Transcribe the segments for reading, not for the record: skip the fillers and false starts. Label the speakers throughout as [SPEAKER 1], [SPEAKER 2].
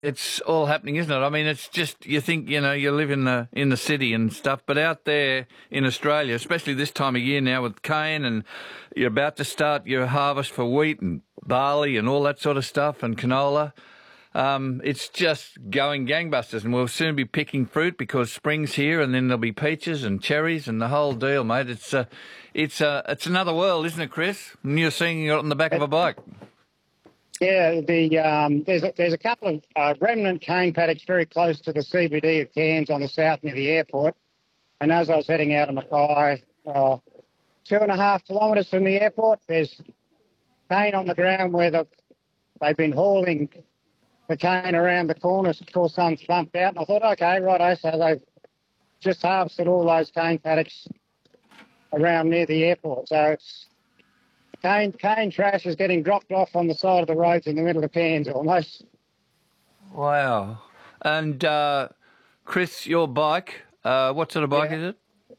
[SPEAKER 1] it's all happening, isn't it? I mean, it's just, you think, you live in the city and stuff, but out there in Australia, especially this time of year now with cane, and you're about to start your harvest for wheat and barley and all that sort of stuff, and canola. It's just going gangbusters, and we'll soon be picking fruit because spring's here, and then there'll be peaches and cherries and the whole deal, mate. It's another world, isn't it, Chris? And you're seeing it on the back of a bike.
[SPEAKER 2] Yeah, there's a couple of remnant cane paddocks very close to the CBD of Cairns on the south near the airport. And as I was heading out of Mackay, 2.5 kilometres from the airport, there's cane on the ground where they've been hauling the cane around the corners before someone's bumped out. And I thought, okay, righto, so they've just harvested all those cane paddocks around near the airport. So it's cane trash is getting dropped off on the side of the roads in the middle of Cairns almost.
[SPEAKER 1] Wow. And Chris, your bike, what sort of bike is it?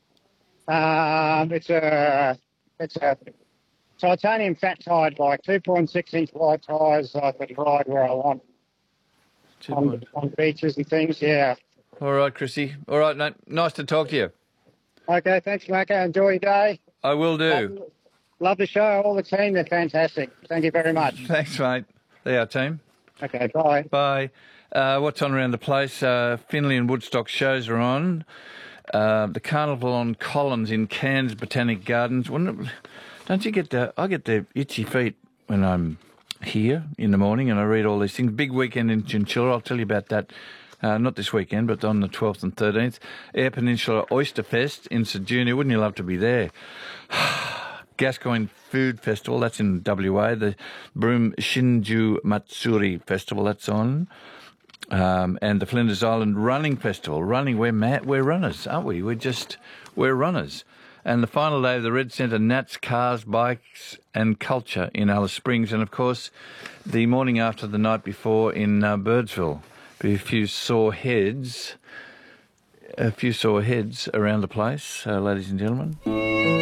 [SPEAKER 2] It's a titanium fat-tired bike, 2.6-inch wide tyres. I could ride where I want on beaches and things, yeah.
[SPEAKER 1] All right, Chrissy. All right, mate. Nice to talk to you.
[SPEAKER 2] Okay, thanks, Marco. Enjoy your day.
[SPEAKER 1] I will do.
[SPEAKER 2] Love the show. All the team, they're fantastic. Thank you very much.
[SPEAKER 1] Thanks, mate. They're our team.
[SPEAKER 2] Okay, bye.
[SPEAKER 1] Bye. What's on around the place? Finley and Woodstock shows are on. The Carnival on Collins in Cairns Botanic Gardens. Don't you get I get the itchy feet when I'm here in the morning and I read all these things. Big weekend in Chinchilla. I'll tell you about that. Not this weekend, but on the 12th and 13th. Eyre Peninsula Oyster Fest in Sedunia. Wouldn't you love to be there? Gascoyne Food Festival, that's in WA. The Broome Shinju Matsuri Festival, that's on. And the Flinders Island Running Festival. Running, we're runners, aren't we? We're runners. And the final day of the Red Centre Nats, Cars, Bikes and Culture in Alice Springs. And, of course, the morning after the night before in Birdsville. A few sore heads around the place, ladies and gentlemen.